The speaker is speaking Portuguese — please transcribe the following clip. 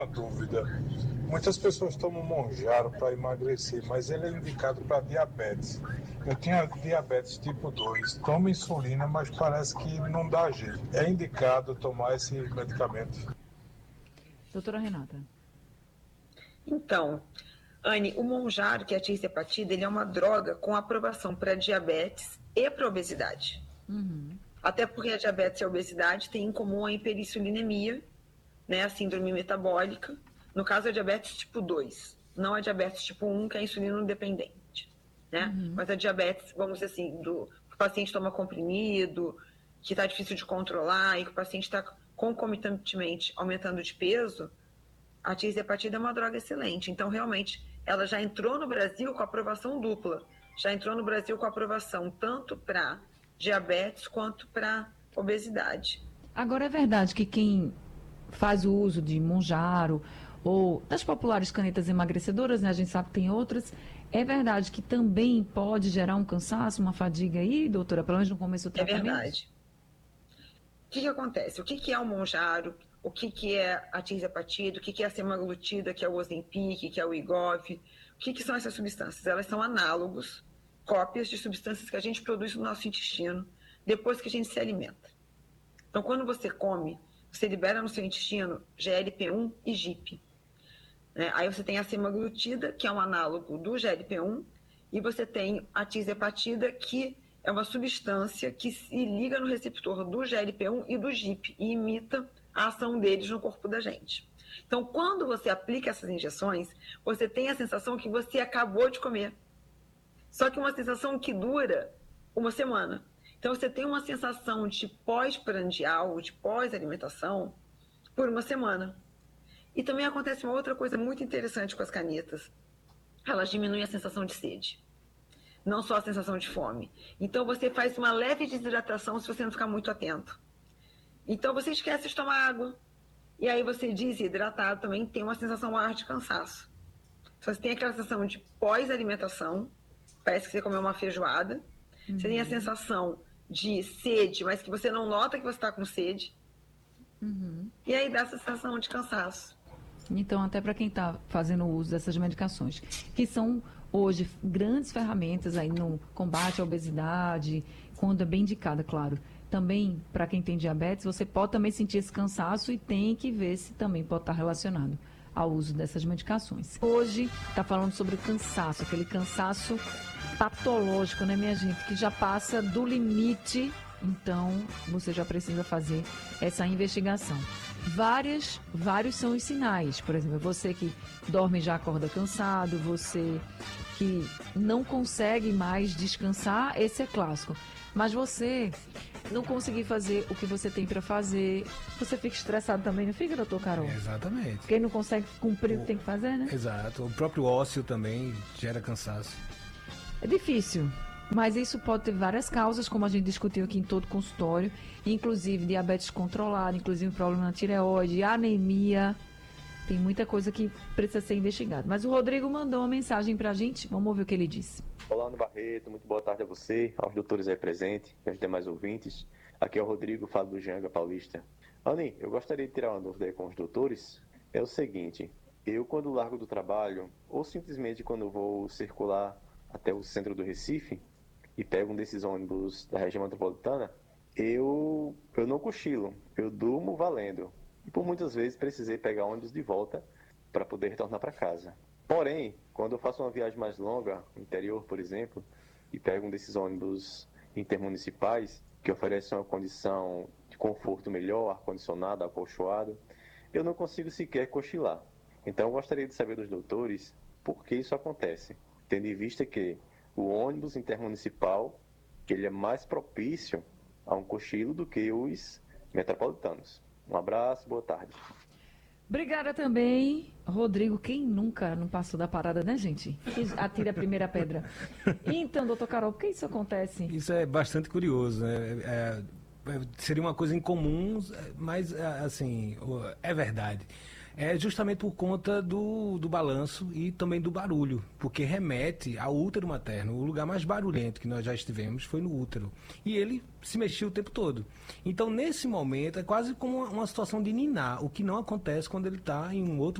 Uma dúvida. Muitas pessoas tomam Monjaro para emagrecer, mas ele é indicado para diabetes. Eu tinha diabetes tipo 2, tomo insulina, mas parece que não dá jeito. É indicado tomar esse medicamento? Doutora Renata. Então, Anne, o Monjaro, que é a tirzepatida, ele é uma droga com aprovação para diabetes e para obesidade. Até porque a diabetes e a obesidade têm em comum a hiperinsulinemia, né, a síndrome metabólica. No caso, a diabetes tipo 2, não a diabetes tipo 1, que é a insulina dependente. Né? Mas a diabetes, vamos dizer assim, o paciente toma comprimido, que está difícil de controlar e que o paciente está concomitantemente aumentando de peso, a tirzepatida é uma droga excelente. Então, realmente, ela já entrou no Brasil com aprovação dupla. Já entrou no Brasil com aprovação tanto para diabetes quanto para obesidade. Agora, é verdade que quem faz o uso de Monjaro ou das populares canetas emagrecedoras, né? A gente sabe que tem outras. É verdade que também pode gerar um cansaço, uma fadiga aí, doutora, pelo menos no começo do tratamento? É verdade. O que acontece? O que é o Monjaro? O que é a tirzepatida? O que é a semaglutida, que é o Ozempic, que é o Wegovy? O que são essas substâncias? Elas são análogos, cópias de substâncias que a gente produz no nosso intestino depois que a gente se alimenta. Então, quando você come, você libera no seu intestino GLP-1 e GIP. Aí você tem a semaglutida, que é um análogo do GLP-1, e você tem a tirzepatida, que é uma substância que se liga no receptor do GLP-1 e do GIP e imita a ação deles no corpo da gente. Então, quando você aplica essas injeções, você tem a sensação que você acabou de comer. Só que uma sensação que dura uma semana. Então, você tem uma sensação de pós-prandial, de pós-alimentação, por uma semana. E também acontece uma outra coisa muito interessante com as canetas. Elas diminuem a sensação de sede. Não só a sensação de fome. Então, você faz uma leve desidratação se você não ficar muito atento. Então, você esquece de tomar água. E aí, você desidratado também tem uma sensação maior de cansaço. Então, você tem aquela sensação de pós-alimentação, parece que você comeu uma feijoada. Você tem a sensação de sede, mas que você não nota que você está com sede. E aí dá a sensação de cansaço. Então, até para quem está fazendo uso dessas medicações, que são hoje grandes ferramentas aí no combate à obesidade, quando é bem indicada, claro. Também, para quem tem diabetes, você pode também sentir esse cansaço e tem que ver se também pode estar relacionado ao uso dessas medicações. Hoje está falando sobre o cansaço, aquele cansaço patológico, né, minha gente, que já passa do limite. Então, você já precisa fazer essa investigação. Vários são os sinais. Por exemplo, você que dorme e já acorda cansado, você que não consegue mais descansar, esse é clássico. Mas você não conseguir fazer o que você tem para fazer, você fica estressado também, não fica, doutor Carol? Exatamente. Quem não consegue cumprir o que tem que fazer, né? Exato. O próprio ócio também gera cansaço. É difícil. Mas isso pode ter várias causas, como a gente discutiu aqui em todo o consultório, inclusive diabetes controlada, inclusive problema na tireoide, anemia. Tem muita coisa que precisa ser investigada. Mas o Rodrigo mandou uma mensagem pra gente, vamos ouvir o que ele disse. Olá, Ana Barreto, muito boa tarde a você, aos doutores aí presentes e aos demais ouvintes. Aqui é o Rodrigo, falo do Janga Paulista. Anny, eu gostaria de tirar uma dúvida aí com os doutores. É o seguinte, eu quando largo do trabalho, ou simplesmente quando vou circular até o centro do Recife, e pego um desses ônibus da região metropolitana, eu não cochilo, eu durmo valendo. E por muitas vezes precisei pegar ônibus de volta para poder retornar para casa. Porém, quando eu faço uma viagem mais longa, no interior, por exemplo, e pego um desses ônibus intermunicipais, que oferecem uma condição de conforto melhor, ar-condicionado, acolchoado, eu não consigo sequer cochilar. Então eu gostaria de saber dos doutores por que isso acontece, tendo em vista que o ônibus intermunicipal, que ele é mais propício a um cochilo do que os metropolitanos. Um abraço, boa tarde. Obrigada também, Rodrigo. Quem nunca não passou da parada, né, gente? Que atira a primeira pedra. Então, doutor Carol, por que isso acontece? Isso é bastante curioso, né? Seria uma coisa incomum, mas, assim, é verdade. É justamente por conta do balanço e também do barulho, porque remete ao útero materno. O lugar mais barulhento que nós já estivemos foi no útero. E ele se mexia o tempo todo. Então, nesse momento, é quase como uma situação de ninar, o que não acontece quando ele está em um outro